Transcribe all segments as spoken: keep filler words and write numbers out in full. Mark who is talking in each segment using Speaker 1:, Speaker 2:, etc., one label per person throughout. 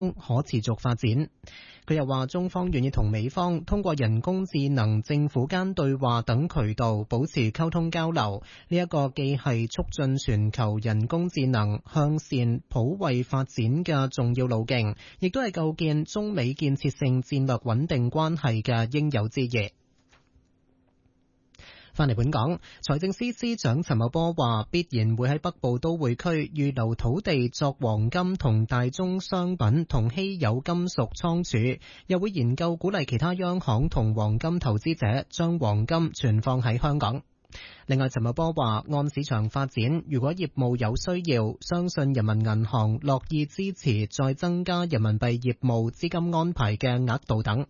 Speaker 1: 可持續發展。佢又話中方願意同美方通過人工智能、政府間對話等渠道保持溝通交流，呢一個既係促進全球人工智能向善普惠發展嘅重要路徑，亦都係構建中美建設性戰略穩定關係嘅應有之義。返嚟本港，財政司司長陳茂波話必然會喺北部都會區預留土地作黃金同大宗商品同稀有金屬倉儲，又會研究鼓勵其他央行同黃金投資者將黃金存放喺香港。另外，陳茂波話按市場發展，如果業務有需要，相信人民銀行樂意支持再增加人民幣業務資金安排嘅額度等。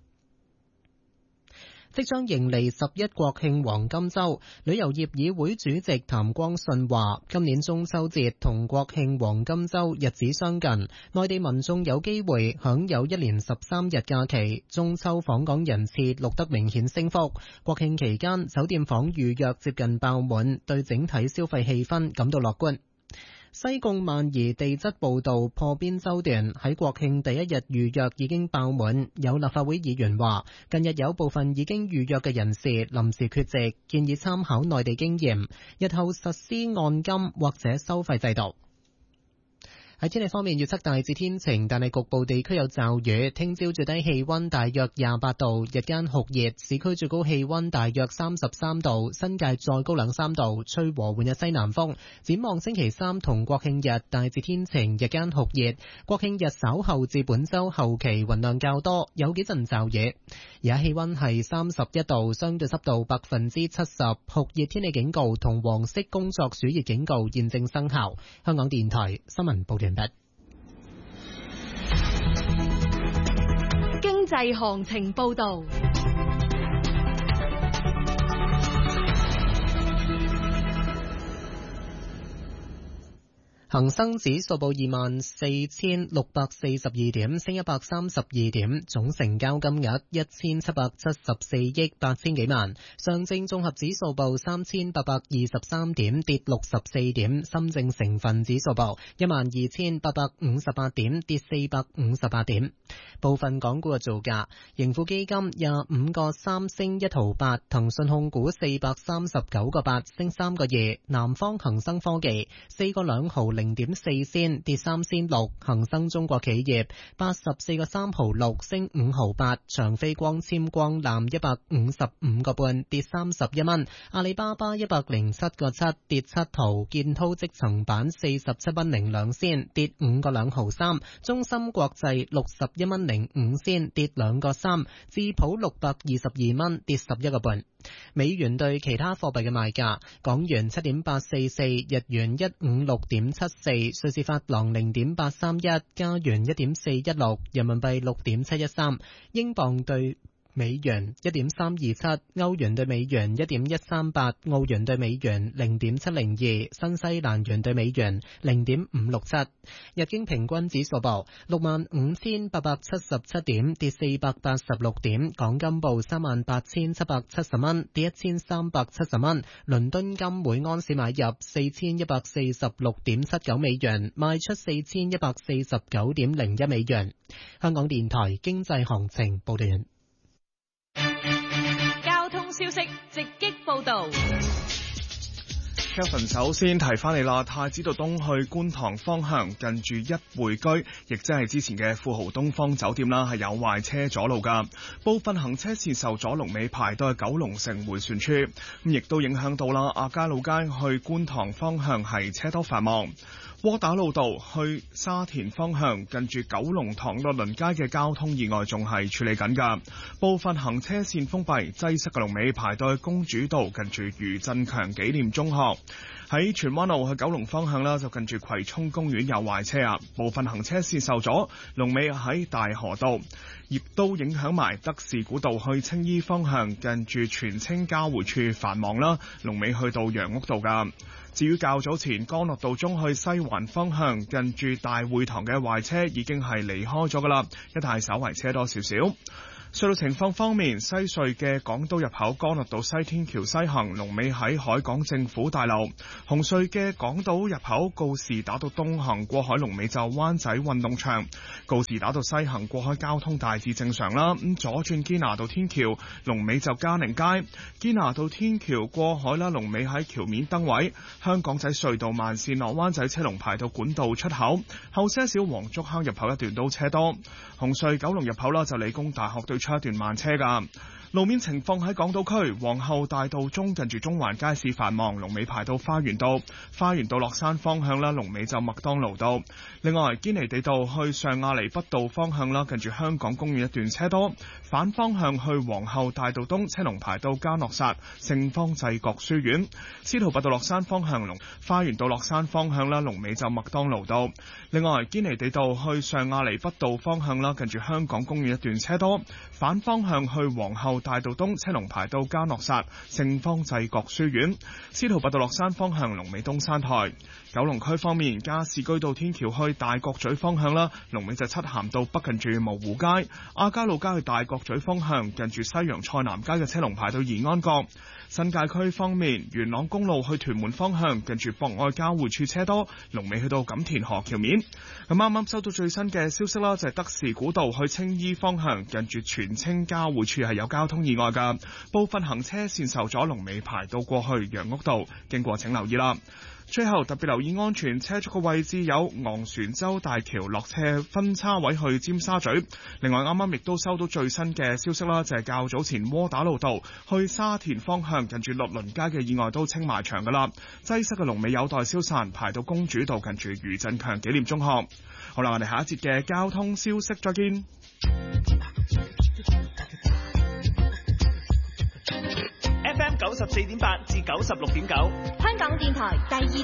Speaker 1: 即將迎嚟十一國慶黃金週，旅遊業議會主席譚光信話：今年中秋節同國慶黃金週日子相近，內地民眾有機會享有一連十三日假期，中秋訪港人次錄得明顯升幅。國慶期間酒店房預約接近爆滿，對整體消費氣氛感到樂觀。西貢萬宜地質步道破邊洲段喺國慶第一日預約已經爆滿，有立法會議員話，近日有部分已經預約嘅人士臨時缺席，建議參考內地經驗，日後實施按金或者收費制度。喺天氣方面，預測大致天晴，但係局部地區有驟雨。聽朝最低氣溫大約廿八度，日間酷熱，市區最高氣溫大約三十三度，新界再高兩三度，吹和緩嘅西南風。展望星期三同國慶日，大致天晴，日間酷熱。國慶日稍後至本週後期雲量較多，有幾陣驟雨。而家氣溫係三十一度，相對濕度百分之七十，酷熱天氣警告同黃色工作暑熱警告現正生效。香港電台新聞報道。
Speaker 2: 經濟行情報道。
Speaker 1: 恒生指數報二萬四千六百四十二點，升一百三十二點，總成交金額一千七百七十四億八千幾萬。上證綜合指數報三千八百二十三點，跌六十四點。深證成分指數報一萬二千八百五十八點，跌四百五十八點。部分港股嘅造價：盈富基金廿五個三升一毫八，騰訊控股四百三十九個八升三個二，南方恒生科技四個兩毫零點四仙跌三仙六，恒生中國企業八十四個三毫六升五毫八，長飛光纖光纜一百五十五個半跌三十一蚊，阿里巴巴一百零七個七跌七毫，建滔積層板四十七蚊零兩仙跌五個兩毫三，中芯國際六十一蚊零五仙跌兩個三，智普六百二十二蚊跌十一個半。美元對其他貨幣嘅賣價：港元七點八四四，日元一五六點七四，瑞士法郎零點八三一，加元一點四一六，人民幣六點七一三，英鎊對美元一點三二七，歐元對美元一點一三八，澳元對美元零點七零二，新西蘭元對美元零點五六七。日經平均指數報六萬五千八百七十七點，跌四百八十六點。港金報三萬八千七百七十蚊，跌一千三百七十蚊。倫敦金每安士買入四千一百四十六點七九美元，賣出四千一百四十九點零一美元。香港電台經濟行情報道完。
Speaker 2: 交通消息直擊報道。
Speaker 3: Kevin 首先提翻你啦，太子道東去觀塘方向近住一匯居，亦即係之前嘅富豪東方酒店啦，係有壞車阻路噶，部分行車線受阻，龍尾排到去九龍城迴旋處，咁亦都影響到啦。亞皆老街去觀塘方向係車多繁忙。窩打老道去沙田方向近住九龍塘樂鄰街嘅交通意外仲係處理緊噶，部分行車線封閉，擠塞嘅龍尾排到去公主道近住余振強紀念中學。喺荃灣路去九龍方向啦，就近住葵涌公園有壞車啊，部分行車線受阻，龍尾喺大河道，亦都影響埋德士古道去青衣方向近住荃青交匯處繁忙啦，龍尾去到楊屋道噶。至於較早前干諾道中去西環方向近住大會堂嘅壞車已經係離開咗噶啦，一帶稍為車多少少。 隧道情況方面，西隧嘅港島入口干諾道西天橋西行，龍尾喺海港政府大樓；紅隧嘅港島入口告士打道東行過海，龍尾就灣仔運動場；告士打道西行過海交通大致正常啦。咁左轉堅拿道天橋，龍尾就嘉寧街；堅拿道天橋過海啦，龍尾喺橋面燈位。香港仔隧道慢線落灣仔車龍排到管道出口，後些少黃竹坑入口一段都車多。紅隧九龍入口啦，就理工大學對出一段慢車噶。路面情況喺港島區皇后大道中近住中環街市繁忙，龍尾排到花園道；花園道落山方向啦，龍尾就麥當勞道。另外堅尼地道去上亞厘畢道方向啦，近住香港公園一段車多；反方向去皇后大道東車龍排到嘉諾撒聖方濟各書院。司徒拔道落山方向龍花園道落山方向啦，龍尾就麥當勞道。另外堅尼地道去上亞厘畢道方向啦，近住香港公園一段車多；反方向去皇后大道東車龍排到嘉諾撒聖方濟各書院。司徒拔道落山方向龍尾東山台。九龍區方面，加士居道天橋去大角咀方向啦，龍尾就漆咸道北近住蕪湖街；亞皆老街去大角咀方向近住西洋菜南街嘅車龍排到宜安閣。新界區方面，元朗公路去屯門方向近住博愛交匯處車多，龍尾去到錦田河橋面。咁啱啱收到最新嘅消息啦，就係德士古道去青衣方向近住荃青交匯處係有交通意外噶，部分行車線受阻，龍尾排到過去楊屋道，經過請留意啦。最後特別留意安全車速嘅位置有昂船洲大橋落車分叉位去尖沙咀。另外啱啱亦都收到最新嘅消息啦，就係較早前窩打老道去沙田方向近住律倫街嘅意外都清埋場噶啦，擠塞嘅龍尾有待消散，排到公主道近住余振強紀念中學。好啦，我哋下一節嘅交通消息再見。
Speaker 4: F M 九十四點八至九十六點九，
Speaker 2: 香港電台第二